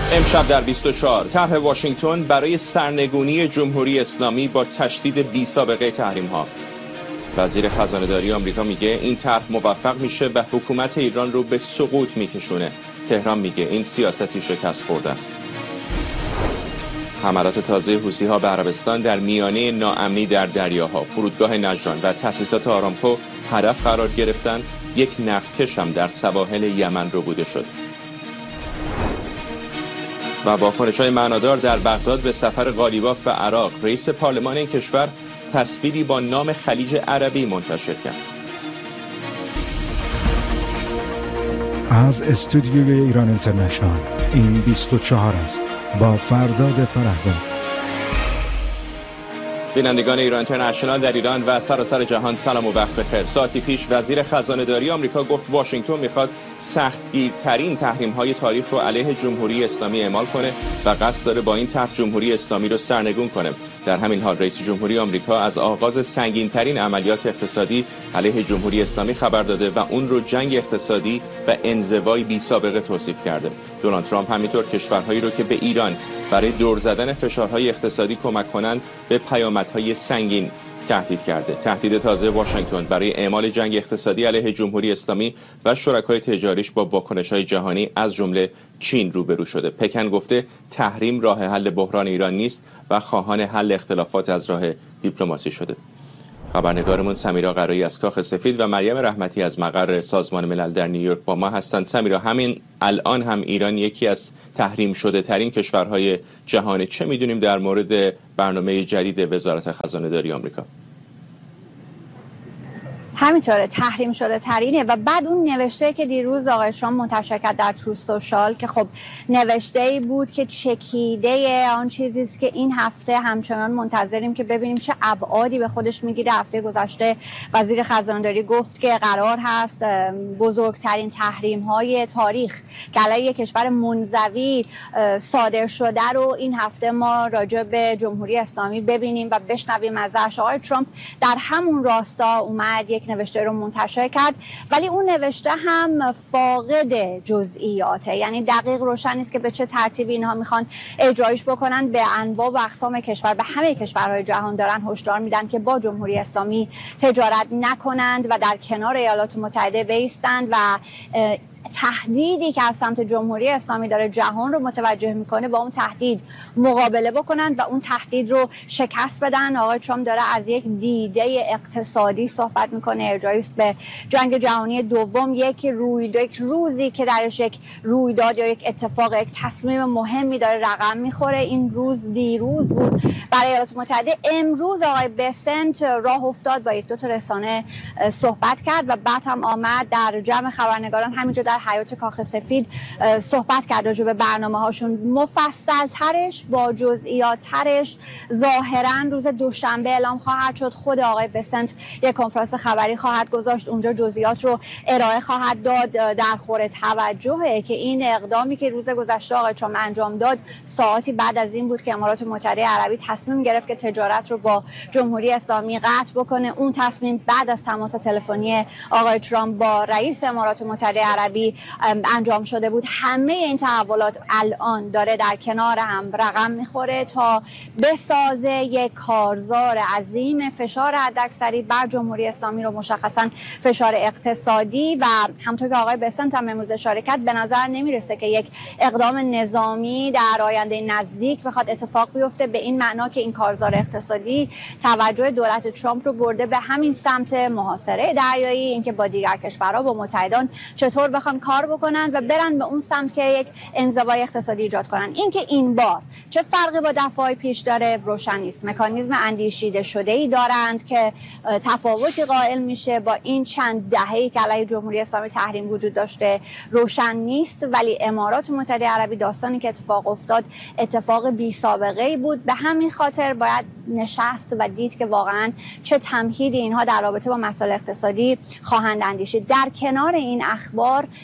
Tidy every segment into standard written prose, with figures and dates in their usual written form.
امشب در 24 طرح واشنگتن برای سرنگونی جمهوری اسلامی با تشدید بی‌سابقه تحریم‌ها. وزیر خزانه‌داری آمریکا میگه این طرح موفق میشه و حکومت ایران رو به سقوط میکشونه. تهران میگه این سیاستی شکست خورده است. حملات تازه حوثی‌ها به عربستان در میانه ناامنی در دریاها، فرودگاه نجران و تأسیسات آرامکو هدف قرار گرفتن. یک نفتکش هم در سواحل یمن ربوده شد. و واکنش‌های معنادار در بغداد به سفر قالیباف به عراق. رئیس پارلمان این کشور تصویری با نام خلیج عربی منتشر کرد. از استودیوی ایران اینترنشنال این 24 است با فرداد فرهزاد. بینندگان ایران اینترنشنال در ایران و سراسر جهان سلام و وقت بخیر. ساعتی پیش وزیر خزانه‌داری آمریکا گفت واشنگتن میخواد سختگیرترین تحریم‌های تاریخ رو علیه جمهوری اسلامی اعمال کنه و قصد داره با این طرح جمهوری اسلامی رو سرنگون کنه. در همین حال رئیس جمهوری آمریکا از آغاز سنگین‌ترین عملیات اقتصادی علیه جمهوری اسلامی خبر داده و اون رو جنگ اقتصادی و انزوای بی‌سابقه توصیف کرده. دونالد ترامپ همینطور کشورهایی رو که به ایران برای دور زدن فشارهای اقتصادی کمک کنند به پیامدهای سنگین تهدید کرده. تهدید تازه واشنگتن برای اعمال جنگ اقتصادی علیه جمهوری اسلامی و شرکای تجاریش با واکنش‌های جهانی از جمله چین روبرو شده. پکن گفته تحریم راه حل بحران ایران نیست و خواهان حل اختلافات از راه دیپلماسی شده. خبرنگارمون سمیرا قرایی از کاخ سفید و مریم رحمتی از مقر سازمان ملل در نیویورک با ما هستند. سمیرا، همین الان هم ایران یکی از تحریم شده ترین کشورهای جهانه. چه میدونیم در مورد برنامه جدید وزارت خزانه‌داری آمریکا؟ همینطوره، تحریم شده ترینه. و بعد اون نوشته که دیروز آقای ترامپ منتشر کرد در ترو سوشال که خب نوشته‌ای بود که چکیده آن چیزی است که این هفته همچنان منتظریم که ببینیم چه ابعادی به خودش میگیره. هفته گذشته وزیر خزانه‌داری گفت که قرار هست بزرگترین تحریم‌های تاریخ که علیه کشور منزوی صادر شده رو این هفته ما راجع به جمهوری اسلامی ببینیم و بشنویم ازش. آقای ترامپ در همون راستا اومد یک نوشته رو منتشر کرد، ولی اون نوشته هم فاقد جزئیاته، یعنی دقیق روشن نیست که به چه ترتیبی اینها میخوان اجرایش بکنن. به انواع و اقسام کشور، به همه کشورهای جهان دارن هشدار میدن که با جمهوری اسلامی تجارت نکنند و در کنار ایالات متحده بایستند و تهدیدی که از سمت جمهوری اسلامی داره جهان رو متوجه میکنه با اون تهدید مقابله بکنن و اون تهدید رو شکست بدن. آقای ترامپ داره از یک دیده اقتصادی صحبت میکنه، ارجاعی است به جنگ جهانی دوم، یک روزی که درش یک رویداد یا یک اتفاق، یک تصمیم مهمی داره رقم میخوره. این روز دیروز بود برای ایالات متحده. امروز آقای بسنت راه افتاد با یک دو تا رسانه صحبت کرد و بعد هم آمد در جمع خبرنگاران همینجا در حیاط کاخ سفید صحبت کرد راجع به برنامه‌هاشون مفصل ترش، با جزئیات ترش. ظاهراً روز دوشنبه اعلام خواهد شد. خود آقای بسنت یک کنفرانس خبری خواهد گذاشت، اونجا جزئیات رو ارائه خواهد داد. در خور توجهه که این اقدامی که روز گذشته آقای ترامپ انجام داد ساعتی بعد از این بود که امارات متحده عربی تصمیم گرفت که تجارت رو با جمهوری اسلامی قطع بکنه. اون تصمیم بعد از تماس تلفنی آقای ترامپ با رئیس امارات متحده عربی انجام شده بود. همه این تحولات الان داره در کنار هم رقم میخوره تا بسازه یک کارزار عظیم فشار حداکثری بر جمهوری اسلامی رو، مشخصا فشار اقتصادی. و همونطور که آقای بسنت هم امروز اشاره کرد، به نظر نمیرسه که یک اقدام نظامی در آینده نزدیک بخواد اتفاق بیفته، به این معنا که این کارزار اقتصادی توجه دولت ترامپ رو برده به همین سمت محاصره دریایی، اینکه با دیگر کشورها، با متحدان چطور بخوان کار بکنن و برن به اون سمت که یک انزوای اقتصادی ایجاد کنن. اینکه این بار چه فرقی با دفعه‌های پیش داره روشن نیست. مکانیزم اندیشیده شده‌ای دارند که تفاوتی قائل میشه با این چند دهه‌ای که علیه جمهوری اسلامی تحریم وجود داشته روشن نیست. ولی امارات متحده عربی داستانی که اتفاق افتاد اتفاق بی سابقه‌ای بود. به همین خاطر باید نشست و دید که واقعا چه تمهیدی اینها در رابطه با مسائل اقتصادی خواهند اندیشید. در کنار این اخبار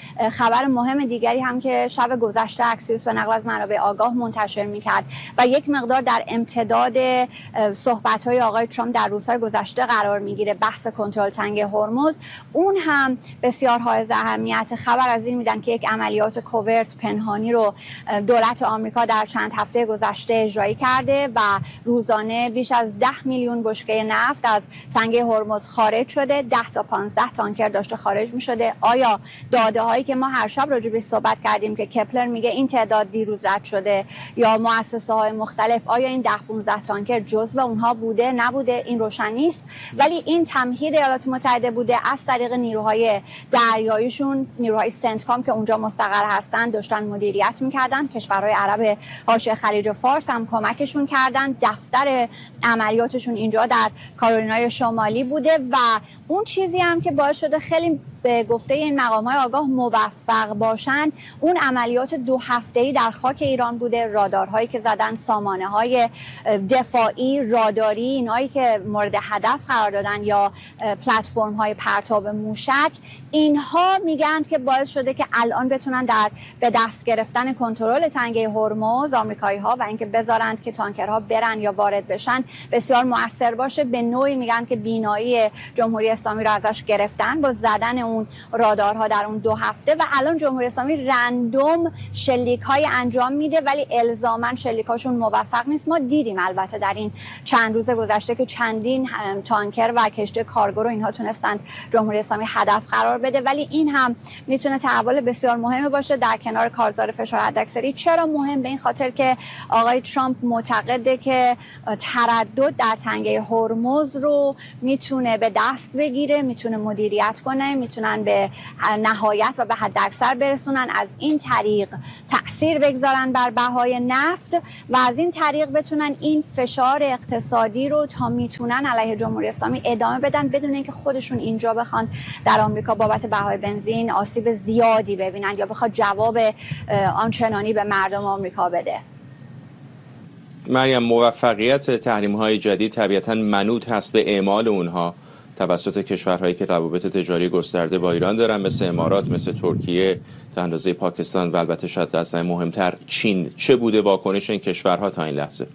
خبر مهم دیگری هم که شب گذشته اکسیوس به نقل از منابع آگاه منتشر میکرد و یک مقدار در امتداد صحبت‌های آقای ترامپ در روزهای گذشته قرار میگیره، بحث کنترل تنگه هرمز، اون هم بسیار حائز اهمیت. خبر از این میدن که یک عملیات کوورت پنهانی رو دولت آمریکا در چند هفته گذشته اجرایی کرده و روزانه بیش از 10 میلیون بشکه نفت از تنگه هرمز خارج شده. 10 تا 15 تانکر داشته خارج می‌شده. آیا داده هایی که ما هر شب راجع بهش صحبت کردیم که کپلر میگه این تعداد دیروز رد شده یا مؤسسه های مختلف، آیا این 10 15 تانکر جزو اونها بوده نبوده، این روشن نیست. ولی این تمهید ایالات متحده بوده از طریق نیروهای دریاییشون، نیروهای سنتکام که اونجا مستقر هستن، داشتن مدیریت میکردن. کشورهای عرب حاشیه خلیج فارس هم کمکشون کردن. دفتر عملیاتشون اینجا در کارولینای شمالی بوده و اون چیزی هم که باعث شده خیلی به گفته این مقام‌های آگاه موفق باشند، اون عملیات 2 هفته‌ای در خاک ایران بوده. رادارهایی که زدن، سامانه‌های دفاعی، راداری، اینایی که مورد هدف قرار دادن یا پلتفرم‌های پرتاب موشک، اینها میگن که باعث شده که الان بتونن به دست گرفتن کنترل تنگه هرمز آمریکایی‌ها و اینکه بذارند که تانکرها برن یا وارد بشن بسیار مؤثر باشه. به نوعی میگن که بینایی جمهوری اسلامی رو ازش گرفتن با زدن اون رادارها در اون 2 هفته و الان جمهوری اسلامی رندوم شلیک‌های انجام میده ولی الزاماً شلیکاشون موفق نیست. ما دیدیم البته در این چند روز گذشته که چندین تانکر و کشتی کارگو رو اینها تونستند جمهوری اسلامی هدف قرار بده، ولی این هم میتونه تحول بسیار مهمی باشه در کنار کارزار فشار حداکثری. چرا مهم؟ به این خاطر که آقای ترامپ معتقده که تردد در تنگه هرمز رو میتونه به دست بگیره، میتونه مدیریت کنه، میتونن به نهایت و به حد اکثر برسونن، از این طریق تأثیر بگذارن بر بهای نفت و از این طریق بتونن این فشار اقتصادی رو تا میتونن علیه جمهوری اسلامی ادامه بدن بدون اینکه خودشون اینجا بخوان در آمریکا بابت بهای بنزین آسیب زیادی ببینن یا بخواد جواب آنچنانی به مردم آمریکا بده. مریم، موفقیت تحریم‌های جدید طبیعتاً منوط هست به اعمال اونها توسط کشورهایی که روابط تجاری گسترده با ایران دارن، مثل امارات، مثل ترکیه، تا اندازه پاکستان و البته شاید از همه مهمتر چین. چه بوده واکنش این کشورها تا این لحظه؟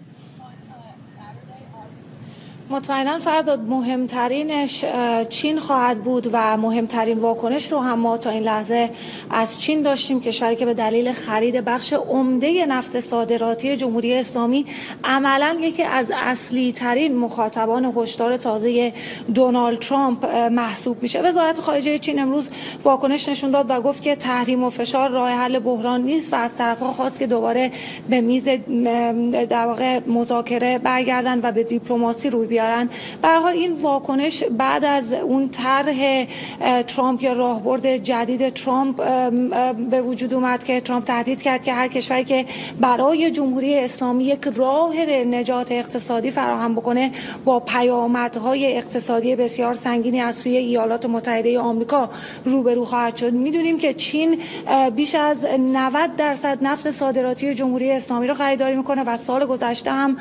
مطمئنا فرداد مهمترینش چین خواهد بود و مهمترین واکنش رو هم ما تا این لحظه از چین داشتیم، کشوری که به دلیل خرید بخش عمده نفت صادراتی جمهوری اسلامی عملاً یکی از اصلی ترین مخاطبان هشدار تازه دونالد ترامپ محسوب میشه. وزارت خارجه چین امروز واکنش نشون داد و گفت که تحریم و فشار راه حل بحران نیست و از طرف‌ها خواست که دوباره به میز در واقع مذاکره برگردن و به دیپلماسی روی بیارن. به هر حال این واکنش بعد از اون طرح ترامپ یا راهبرد جدید ترامپ به وجود اومد که ترامپ تهدید کرد که هر کشوری که برای جمهوری اسلامی یک راه نجات اقتصادی فراهم بکنه با پیامدهای اقتصادی بسیار سنگینی از سوی ایالات متحده آمریکا روبرو خواهد شد. میدونیم که چین بیش از 90% نفت صادراتی جمهوری اسلامی رو خریداری میکنه و سال گذشته هم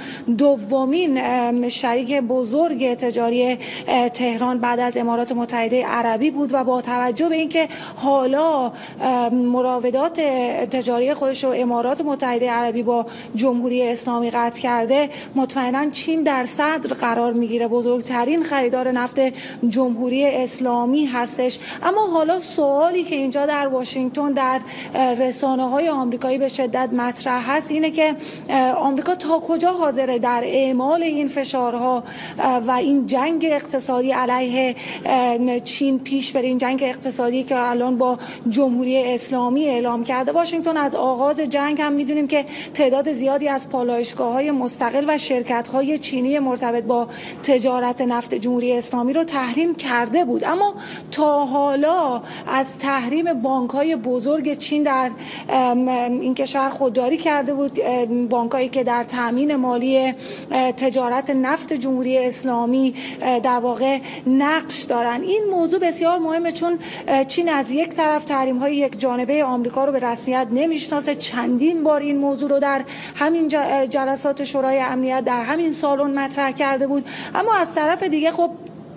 دومین شریک بزرگ تجاری تهران بعد از امارات متحده عربی بود و با توجه به اینکه حالا مراودات تجاری خودش رو امارات متحده عربی با جمهوری اسلامی قطع کرده، مطمئنا چین در صدر قرار میگیره، بزرگترین خریدار نفت جمهوری اسلامی هستش. اما حالا سوالی که اینجا در واشنگتن در رسانه‌های آمریکایی به شدت مطرح هست اینه که آمریکا تا کجا حاضره در اعمال این فشارها و این جنگ اقتصادی علیه چین پیش بره، این جنگ اقتصادی که الان با جمهوری اسلامی اعلام کرده. واشنگتن از آغاز جنگ هم میدونیم که تعداد زیادی از پالایشگاه‌های مستقل و شرکت‌های چینی مرتبط با تجارت نفت جمهوری اسلامی رو تحریم کرده بود، اما تا حالا از تحریم بانک‌های بزرگ چین در این کشور خودداری کرده بود، بانک‌هایی که در تامین مالی تجارت نفت جمهوری اسلامی در واقع نقش دارن. این موضوع بسیار مهمه چون چین از یک طرف تحریم‌های یک جانبه آمریکا رو به رسمیت نمیشناسه، چندین بار این موضوع رو در همین جلسات شورای امنیت در همین سالن مطرح کرده بود، اما از طرف دیگه خب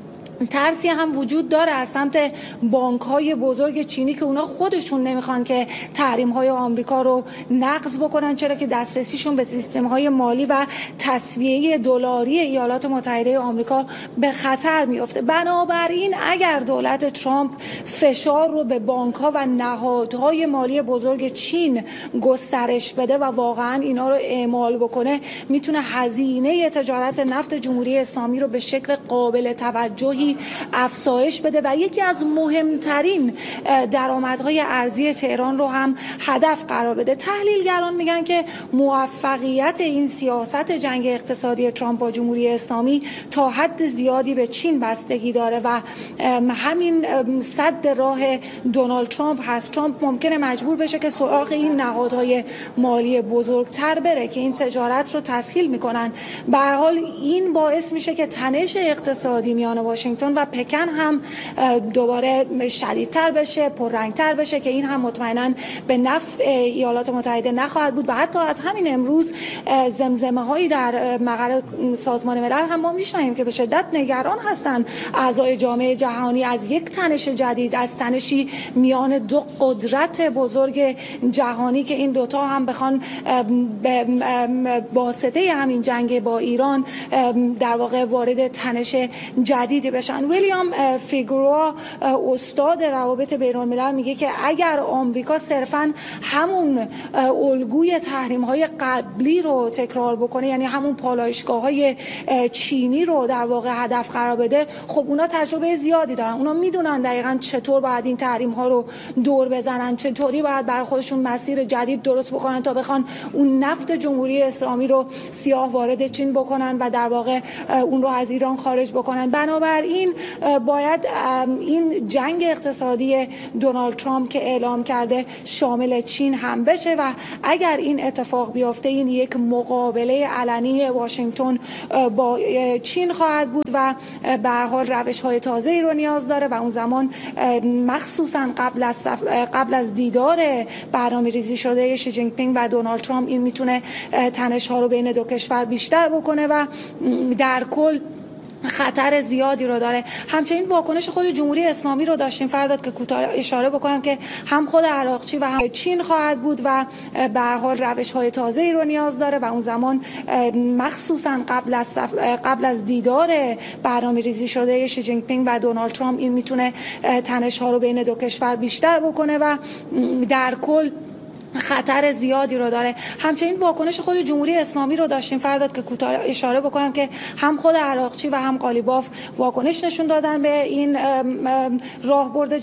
ترسی هم وجود داره از سمت بانک‌های بزرگ چینی که اونا خودشون نمیخوان که تحریم‌های آمریکا رو نقض بکنن، چرا که دسترسیشون به سیستم‌های مالی و تسویه دلاری ایالات متحده آمریکا به خطر میفته. بنابراین اگر دولت ترامپ فشار رو به بانک‌ها و نهادهای مالی بزرگ چین گسترش بده و واقعا اینا رو اعمال بکنه، میتونه هزینه تجارت نفت جمهوری اسلامی رو به شکل قابل توجهی افزایش بده و یکی از مهمترین درآمدهای ارزی تهران رو هم هدف قرار بده. تحلیلگران میگن که موفقیت این سیاست جنگ اقتصادی ترامپ با جمهوری اسلامی تا حد زیادی به چین بستگی داره و همین سد راه دونالد ترامپ هست. ترامپ ممکنه مجبور بشه که سراغ این نهادهای مالی بزرگتر بره که این تجارت رو تسهیل میکنن. به هر حال این باعث میشه که تنش اقتصادی میان واشنگتن و پکن هم دوباره شدیدتر بشه، پررنگتر بشه که این هم مطمئنا به نفع ایالات متحده نخواهد بود و حتی از همین امروز زمزمه هایی در مقر سازمان ملل هم ما میشنویم که به شدت نگران هستند اعضای جامعه جهانی از یک تنش جدید، از تنشی میان دو قدرت بزرگ جهانی که این دوتا هم بخوان به واسطه همین جنگ با ایران در واقع وارد تنش جدیدی بشن. ویلیام فیگورا استاد روابط بین‌الملل میگه که اگر آمریکا صرفاً همون الگوی تحریم‌های قبلی رو تکرار بکنه، یعنی همون پالایشگاه‌های چینی رو در واقع هدف قرار بده، خب اونا تجربه زیادی دارن، اونا میدونن دقیقاً چطور باید این تحریم‌ها رو دور بزنن، چطوری باید برای خودشون مسیر جدید درست بکنن تا بخوان اون نفت جمهوری اسلامی رو سیاه وارد چین بکنن و در واقع اون رو از ایران خارج بکنن. بنابراین باید این جنگ اقتصادی دونالد ترامپ که اعلام کرده شامل چین هم بشه و اگر این اتفاق بیفته این یک مقابله علنی واشنگتن با چین خواهد بود و به هر حال روش‌های تازه‌ای رو نیاز داره و اون زمان مخصوصا قبل از دیدار برنامه‌ریزی شده شی جین پینگ و دونالد ترامپ این میتونه تنش‌ها رو بین دو کشور بیشتر بکنه و در کل خطر زیادی رو داره. همچنین واکنش خود جمهوری اسلامی رو داشتیم فرداد که کوتاه اشاره بکنم که هم خود عراقچی و هم چین خواهد بود و به هر حال روش‌های تازه‌ای رو نیاز داره و اون زمان مخصوصا قبل از دیدار برنامه‌ریزی شده شی جین پینگ و دونالد ترامپ این میتونه تنش‌ها رو بین دو کشور بیشتر بکنه و در کل خطر زیادی رو داره. همچنین واکنش خود جمهوری اسلامی رو داشتیم فرداد که کوتاه اشاره بکنم که هم خود عراقچی و هم قالیباف واکنش نشون دادن به این راهبرد